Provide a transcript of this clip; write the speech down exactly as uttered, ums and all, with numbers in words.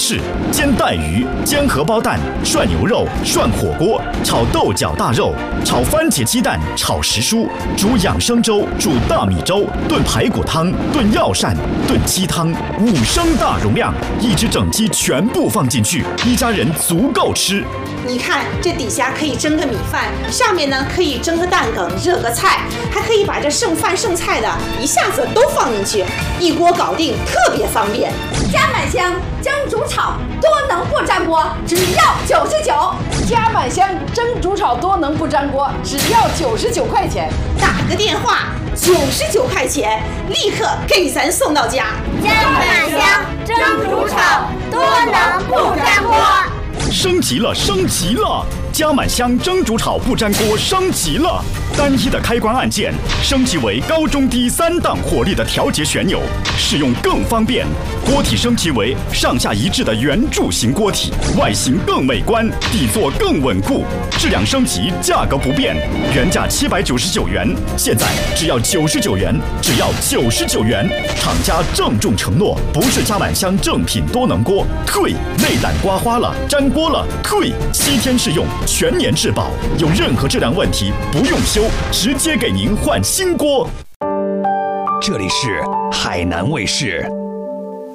式，煎带鱼、煎荷包蛋、涮牛肉、涮火锅、炒豆角大肉、炒番茄鸡蛋、炒时蔬、煮养生粥、煮大米粥、炖排骨汤、炖药膳、炖鸡汤，五升大容量，一只整鸡全部放进去，一家人足够吃。 你看这底下可以蒸个米饭，上面呢可以蒸个蛋梗、热个菜，还可以把这剩饭剩菜的一下子都放进去，一锅搞定，特别方便。 加满香蒸煮炒多能不粘锅，只要九十九。 加满香蒸煮炒多能不粘锅，只要九十九块钱。 打个电话，九十九块钱，立刻给咱送到家。 加满香蒸煮炒多能不粘锅。 升级了，升级了！加满香蒸煮炒不粘锅升级了，单一的开关按键升级为高中低三档火力的调节旋钮，使用更方便。锅体升级为上下一致的圆柱形锅体，外形更美观，底座更稳固。质量升级，价格不变，原价七百九十九元，现在只要九十九元，只要九十九元。厂家郑重承诺，不是加满香正品多能锅，退内胆刮花了、粘锅了，退七天试用，全年质保，有任何质量问题不用修，直接给您换新锅。 这里是海南卫视。